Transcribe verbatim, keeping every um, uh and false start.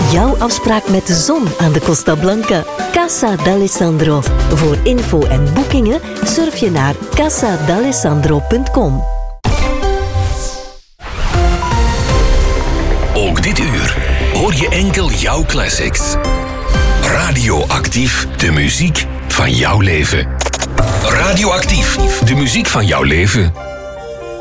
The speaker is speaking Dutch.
Jouw afspraak met de zon aan de Costa Blanca. Casa d'Alessandro. Voor info en boekingen surf je naar casa d'alessandro punt com. Ook dit uur hoor je enkel jouw classics. Radioactief, de muziek van jouw leven. Radioactief, de muziek van jouw leven.